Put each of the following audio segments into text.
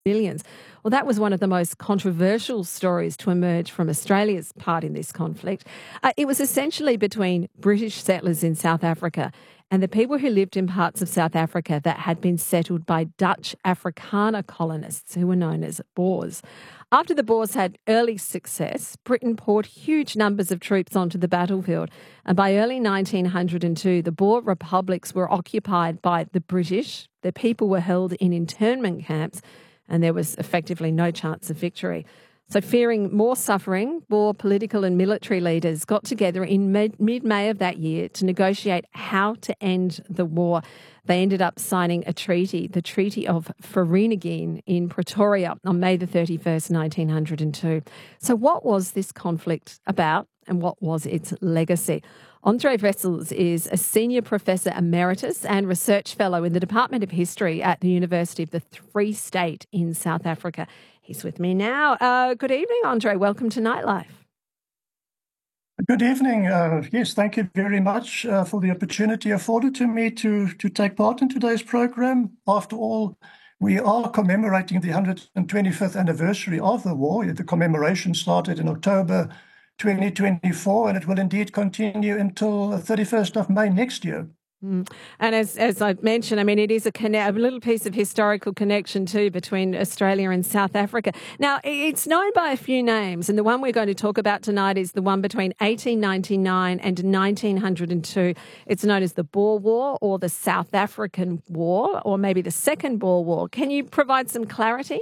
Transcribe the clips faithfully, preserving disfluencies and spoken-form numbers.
Millions. Well, that was one of the most controversial stories to emerge from Australia's part in this conflict. Uh, it was essentially between British settlers in South Africa and the people who lived in parts of South Africa that had been settled by Dutch Afrikaner colonists who were known as Boers. After the Boers had early success, Britain poured huge numbers of troops onto the battlefield. And by early nineteen oh two, the Boer republics were occupied by the British. The people were held in internment camps, and there was effectively no chance of victory. So fearing more suffering, Boer political and military leaders got together in mid-May of that year to negotiate how to end the war. They ended up signing a treaty, the Treaty of Vereeniging in Pretoria on May the thirty-first, nineteen oh two. So what was this conflict about and what was its legacy? Andre Wessels is a senior professor emeritus and research fellow in the Department of History at the University of the Free State in South Africa. He's with me now. Uh, good evening, Andre. Welcome to Nightlife. Good evening. Uh, yes, thank you very much uh, for the opportunity afforded to me to, to take part in today's program. After all, we are commemorating the one hundred twenty-fifth anniversary of the war. The commemoration started in October twenty twenty-four, and it will indeed continue until the thirty-first of May next year. Mm. And as as I mentioned, I mean, it is a, a little piece of historical connection too between Australia and South Africa. Now, it's known by a few names, and the one we're going to talk about tonight is the one between eighteen ninety-nine and nineteen oh two. It's known as the Boer War or the South African War, or maybe the Second Boer War. Can you provide some clarity?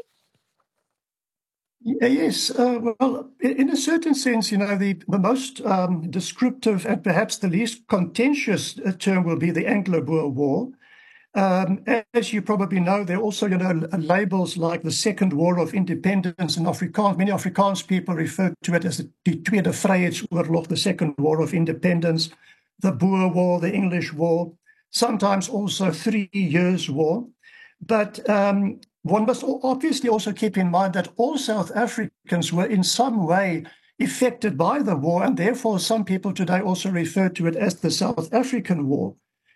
Yes, uh, well, in a certain sense, you know, the, the most um, descriptive and perhaps the least contentious term will be the Anglo-Boer War. Um, as you probably know, there are also, you know, labels like the Second War of Independence in Afrikaans. Many Afrikaans people refer to it as the Tweede Vryheidsoorlog, the Second War of Independence, the Boer War, the English War, sometimes also Three Years' War. But um, one must obviously also keep in mind that all South Africans were in some way affected by the war, and therefore some people today also refer to it as the South African War.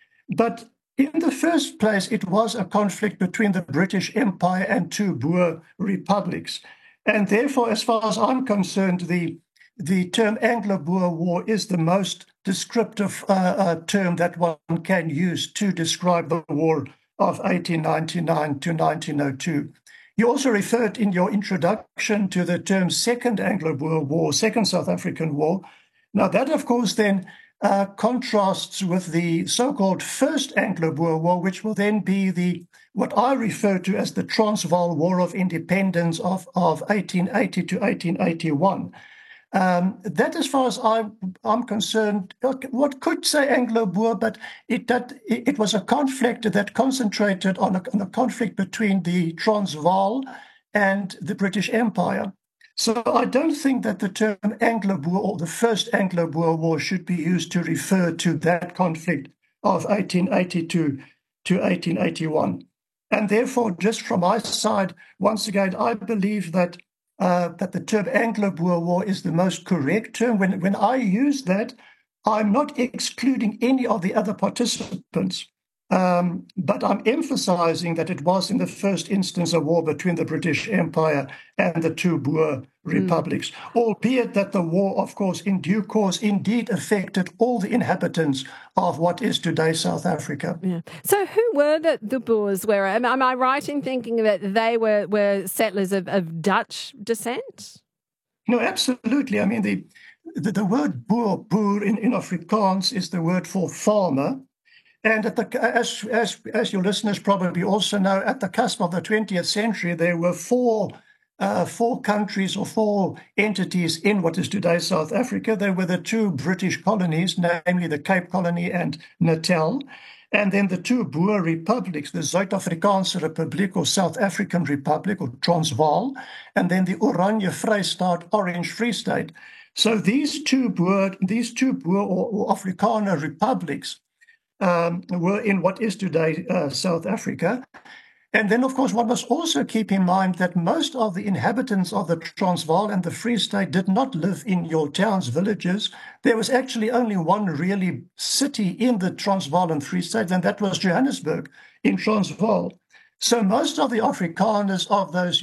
But in the first place, it was a conflict between the British Empire and two Boer republics. And therefore, as far as I'm concerned, the, the term Anglo-Boer War is the most descriptive uh, uh, term that one can use to describe the war of eighteen ninety-nine to nineteen oh two. You also referred in your introduction to the term Second Anglo-Boer War, Second South African War. Now that, of course, then uh, contrasts with the so-called First Anglo-Boer War, which will then be the what I refer to as the Transvaal War of Independence of, of eighteen eighty to eighteen eighty-one. Um, that, as far as I, I'm concerned, what could say Anglo-Boer, but it, that, it was a conflict that concentrated on a, on a conflict between the Transvaal and the British Empire. So I don't think that the term Anglo-Boer or the First Anglo-Boer War should be used to refer to that conflict of eighteen eighty-two to eighteen eighty-one. And therefore, just from my side, once again, I believe that Uh, that the term Anglo-Boer War is the most correct term. When, when I use that, I'm not excluding any of the other participants, um, but I'm emphasizing that it was in the first instance a war between the British Empire and the two Boer republics, mm. albeit that the war, of course, in due course, indeed affected all the inhabitants of what is today South Africa. Yeah. So who were the, the Boers? Were, am, am I right in thinking that they were, were settlers of, of Dutch descent? No, absolutely. I mean, the the, the word boer, boer in, in Afrikaans is the word for farmer. And at the, as, as, as your listeners probably also know, at the cusp of the twentieth century, there were four Uh, four countries or four entities in what is today South Africa. There were the two British colonies, namely the Cape Colony and Natal, and then the two Boer republics, the Suid-Afrikaanse Republiek or South African Republic or Transvaal, and then the Oranje Vrystaat, Orange Free State. So these two Boer, these two Boer or, or Afrikaner republics um, were in what is today uh, South Africa. And then, of course, one must also keep in mind that most of the inhabitants of the Transvaal and the Free State did not live in your towns, villages. There was actually only one really city in the Transvaal and Free State, and that was Johannesburg in Transvaal. So most of the Afrikaners of those